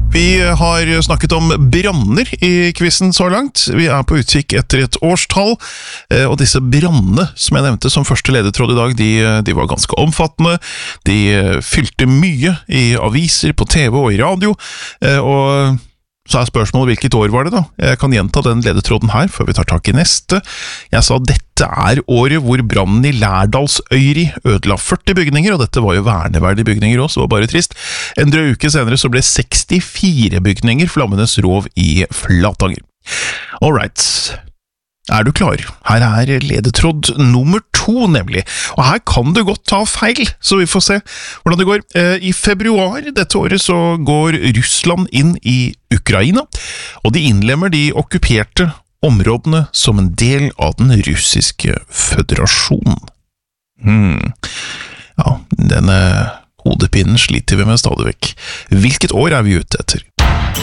Vi har snakket om branner i quizen så langt. Vi er på utkikk etter et årstall, og disse brannene som jeg nevnte som første ledetråd i dag, de var ganske omfattende. De fylte mye i aviser, på TV og i radio, og så er spørsmålet hvilket år var det da? Jeg kan gjenta den ledetråden her før vi tar tak i neste. Jeg sa dette er året hvor brannen i Lærdalsøyri ødela 40 bygninger, og dette var jo verneverdige bygninger også, så det var bare trist. En drøy uke senere så ble 64 bygninger flammenes rov i Flatanger. Alright. Er du klar? Her er ledetråd nummer 2 nemlig, og her kan det godt ta feil, så vi får se hvordan det går. I februar dette året så går Russland inn i Ukraina, og de innlemmer de okkuperte områdene som en del av den russiske føderasjonen. Ja, denne hodepinnen sliter vi med stadig vekk. Hvilket år er vi ute etter?